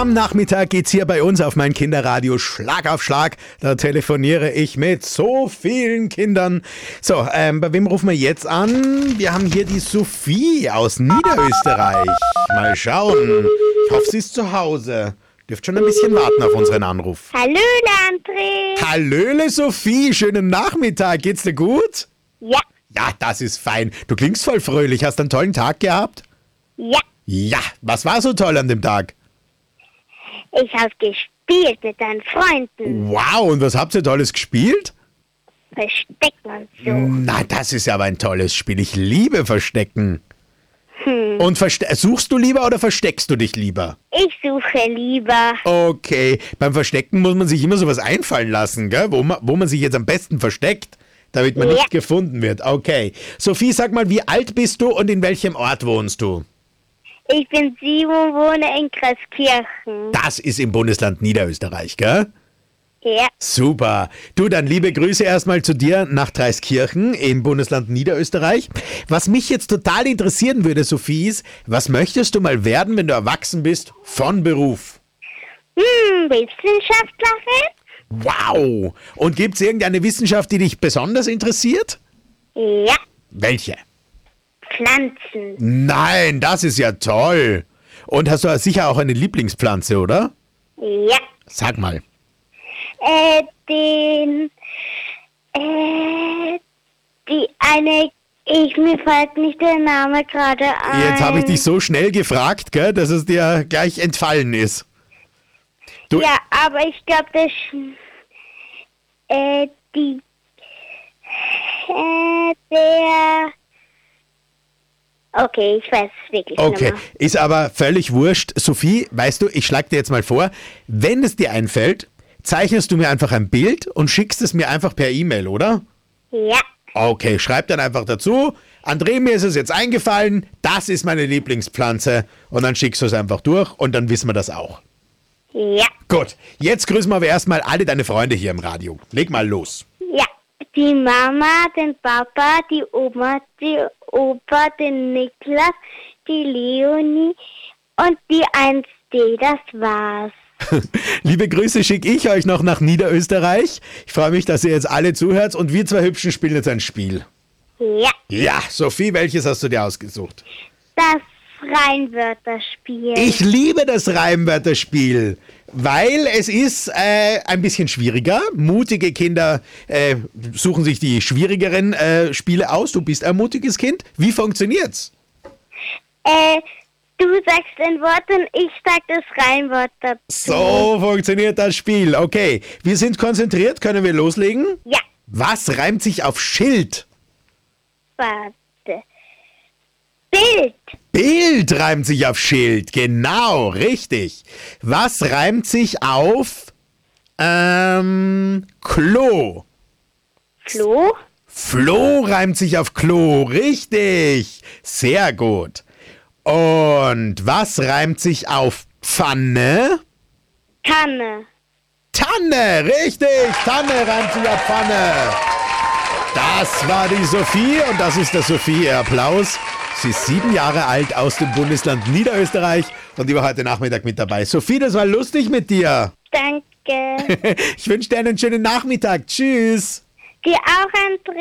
Am Nachmittag geht's hier bei uns auf mein Kinderradio Schlag auf Schlag. Da telefoniere ich mit so vielen Kindern. So, bei wem rufen wir jetzt an? Wir haben hier die Sophie aus Niederösterreich. Mal schauen. Ich hoffe, sie ist zu Hause. Dürft schon ein bisschen warten auf unseren Anruf. Hallöle, André. Hallöle, Sophie. Schönen Nachmittag. Geht's dir gut? Ja. Ja, das ist fein. Du klingst voll fröhlich. Hast einen tollen Tag gehabt? Ja. Ja. Was war so toll an dem Tag? Ich habe gespielt mit deinen Freunden. Wow, und was habt ihr Tolles gespielt? Verstecken und so. Na, das ist aber ein tolles Spiel. Ich liebe Verstecken. Und suchst du lieber oder versteckst du dich lieber? Ich suche lieber. Okay, beim Verstecken muss man sich immer sowas einfallen lassen, gell? Wo man sich jetzt am besten versteckt, damit man nicht gefunden wird. Okay. Sophie, sag mal, wie alt bist du und in welchem Ort wohnst du? Ich bin 7 und wohne in Kreuzkirchen. Das ist im Bundesland Niederösterreich, gell? Ja. Super. Du, dann liebe Grüße erstmal zu dir nach Traiskirchen im Bundesland Niederösterreich. Was mich jetzt total interessieren würde, Sophie, ist, was möchtest du mal werden, wenn du erwachsen bist, von Beruf? Wissenschaftlerin? Wow. Und gibt's irgendeine Wissenschaft, die dich besonders interessiert? Ja. Welche? Pflanzen. Nein, das ist ja toll. Und hast du sicher auch eine Lieblingspflanze, oder? Ja. Sag mal. Mir fällt nicht der Name gerade ein. Jetzt habe ich dich so schnell gefragt, gell, dass es dir gleich entfallen ist. Ja, aber ich glaube, okay, ich weiß es wirklich nicht mehr. Ist aber völlig wurscht. Sophie, weißt du, ich schlage dir jetzt mal vor, wenn es dir einfällt, zeichnest du mir einfach ein Bild und schickst es mir einfach per E-Mail, oder? Ja. Okay, schreib dann einfach dazu, André, mir ist es jetzt eingefallen, das ist meine Lieblingspflanze und dann schickst du es einfach durch und dann wissen wir das auch. Ja. Gut, jetzt grüßen wir aber erstmal alle deine Freunde hier im Radio. Leg mal los. Ja, die Mama, den Papa, die Oma, die Opa, den Niklas, die Leonie und die 1D, das war's. Liebe Grüße schicke ich euch noch nach Niederösterreich. Ich freue mich, dass ihr jetzt alle zuhört und wir zwei Hübschen spielen jetzt ein Spiel. Ja. Ja, Sophie, welches hast du dir ausgesucht? Das Reimwörterspiel. Ich liebe das Reimwörterspiel, weil es ist ein bisschen schwieriger. Mutige Kinder suchen sich die schwierigeren Spiele aus. Du bist ein mutiges Kind. Wie funktioniert's? Du sagst ein Wort und ich sag das Reimwort dazu. So funktioniert das Spiel. Okay, wir sind konzentriert. Können wir loslegen? Ja. Was reimt sich auf Schild? Warte. Bild. Bild reimt sich auf Schild. Genau, richtig. Was reimt sich auf Klo? Flo. Flo reimt sich auf Klo. Richtig. Sehr gut. Und was reimt sich auf Pfanne? Tanne. Tanne, richtig. Tanne reimt sich auf Pfanne. Das war die Sophie und das ist der Sophie. Applaus. Sie ist 7 Jahre alt aus dem Bundesland Niederösterreich und die war heute Nachmittag mit dabei. Sophie, das war lustig mit dir. Danke. Ich wünsche dir einen schönen Nachmittag. Tschüss. Dir auch, André.